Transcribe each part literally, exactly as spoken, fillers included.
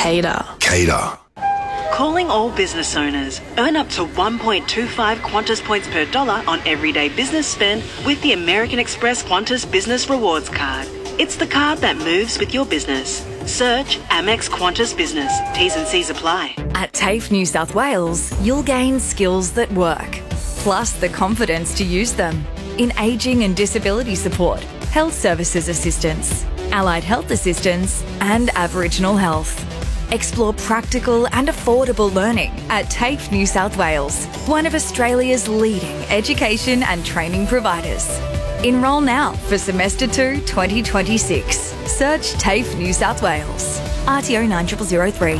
Cater. Cater. Calling all business owners. Earn up to one point two five Qantas points per dollar on everyday business spend with the American Express Qantas Business Rewards Card. It's the card that moves with your business. Search Amex Qantas Business. T's and C's apply. At TAFE New South Wales, you'll gain skills that work, plus the confidence to use them in ageing and disability support, health services assistance, allied health assistance, and Aboriginal health. Explore practical and affordable learning at TAFE New South Wales, one of Australia's leading education and training providers. Enrol now for Semester two twenty twenty-six. Search TAFE New South Wales. R T O nine zero zero three.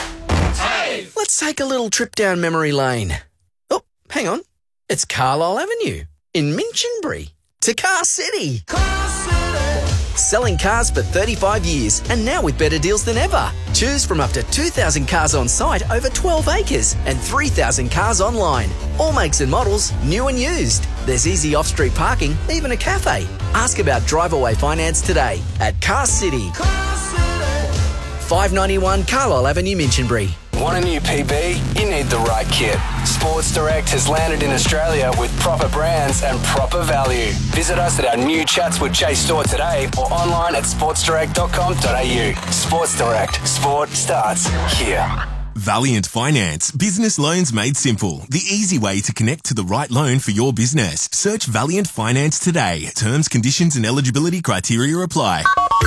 TAFE! Let's take a little trip down memory lane. Oh, hang on. It's Carlisle Avenue in Minchinbury to Car City. Car City! Selling cars for thirty-five years and now with better deals than ever. Choose from up to two thousand cars on site over twelve acres and three thousand cars online. All makes and models, new and used. There's easy off-street parking, even a cafe. Ask about drive-away finance today at Car City. Car City. five ninety-one Carlisle Avenue, Minchinbury. Want a new P B? You need the right kit. Sports Direct has landed in Australia with proper brands and proper value. Visit us at our new Chatswood Chase store today or online at sports direct dot com dot a u. Sports Direct. Sport starts here. Valiant Finance. Business loans made simple. The easy way to connect to the right loan for your business. Search Valiant Finance today. Terms, conditions and eligibility criteria apply.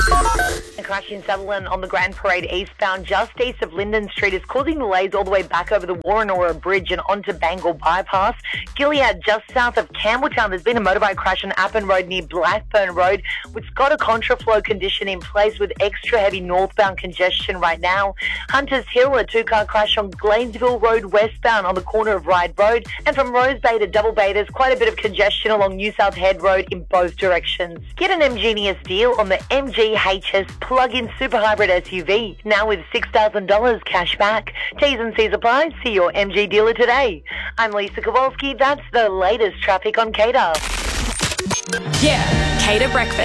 A crash in Sutherland on the Grand Parade eastbound just east of Linden Street is causing delays all the way back over the Warrenora Bridge and onto Bangor Bypass. Gilead just south of Campbelltown, there's been a motorbike crash on Appin Road near Blackburn Road, which got a contraflow condition in place with extra heavy northbound congestion right now. Hunters Hill, a two-car crash on Gainesville Road westbound on the corner of Ryde Road, and from Rose Bay to Double Bay, there's quite a bit of congestion along New South Head Road in both directions. Get an MGenius deal on the M G H S plug-in super hybrid S U V, now with six thousand dollars cash back. T's and C's apply. See your M G dealer today. I'm Lisa Kowalski. That's the latest traffic on Cater. Yeah, Cater Breakfast.